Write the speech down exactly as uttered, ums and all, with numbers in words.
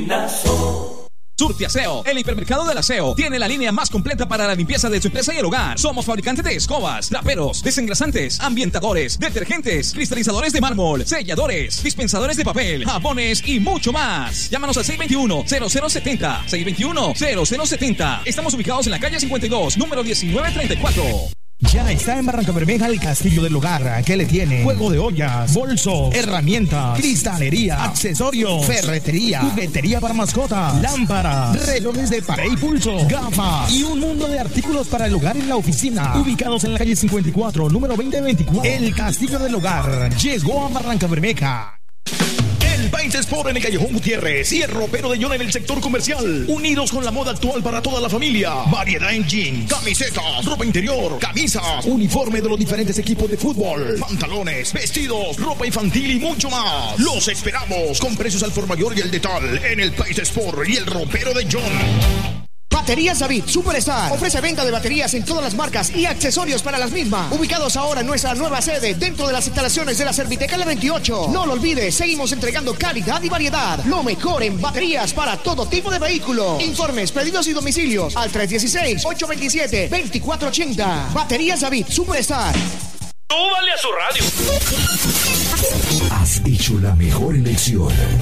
Surti Aseo, el hipermercado del aseo, tiene la línea más completa para la limpieza de su empresa y el hogar. Somos fabricantes de escobas, traperos, desengrasantes, ambientadores, detergentes, cristalizadores de mármol, selladores, dispensadores de papel, jabones y mucho más. Llámanos al seis dos uno, cero cero siete cero, seis dos uno, cero cero siete cero. Estamos ubicados en la calle cincuenta y dos, número diecinueve treinta y cuatro. Ya está en Barrancabermeja el Castillo del Hogar, que le tiene juego de ollas, bolsos, herramientas, cristalería, accesorios, ferretería, juguetería para mascotas, lámparas, relojes de pared y pulso, gafas y un mundo de artículos para el hogar en la oficina. Ubicados en la calle cincuenta y cuatro, número veinte veinticuatro. El Castillo del Hogar llegó a Barrancabermeja. El País Sport en el Callejón Gutiérrez y el ropero de John en el sector comercial. Unidos con la moda actual para toda la familia. Variedad en jeans, camisetas, ropa interior, camisas, uniforme de los diferentes equipos de fútbol, pantalones, vestidos, ropa infantil y mucho más. Los esperamos con precios al por mayor y el de tal en el País Sport y el ropero de John. Baterías David Superstar ofrece venta de baterías en todas las marcas y accesorios para las mismas. Ubicados ahora en nuestra nueva sede dentro de las instalaciones de la Serviteca L veintiocho. No lo olvides, seguimos entregando calidad y variedad. Lo mejor en baterías para todo tipo de vehículo. Informes, pedidos y domicilios al tres uno seis, ocho dos siete, dos cuatro ocho cero. Baterías David Superstar. ¡Súbale a su radio! Has hecho la mejor elección.